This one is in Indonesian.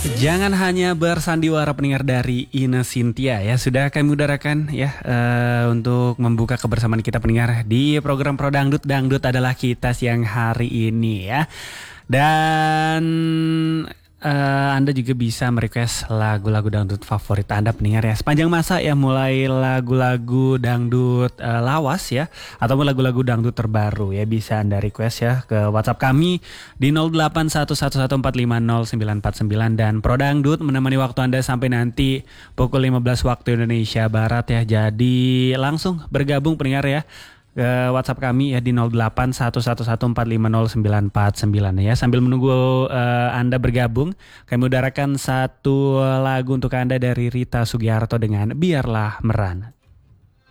Jangan hanya bersandiwara pendengar dari Ine Cynthia ya. Sudah kami udarakan ya untuk membuka kebersamaan kita pendengar di program Pro Dangdut. Dangdut adalah kita siang hari ini ya. Dan Anda juga bisa merequest lagu-lagu dangdut favorit Anda pendengar ya. Sepanjang masa ya, mulai lagu-lagu dangdut lawas ya, ataupun lagu-lagu dangdut terbaru ya, bisa Anda request ya ke WhatsApp kami di 081114500949. Dan Pro Dangdut menemani waktu Anda sampai nanti pukul 15 waktu Indonesia Barat ya. Jadi langsung bergabung pendengar ya ke WhatsApp kami ya di 081114500949 ya. Sambil menunggu Anda bergabung, kami udarakan satu lagu untuk Anda dari Rita Sugiarto dengan Biarlah Meran.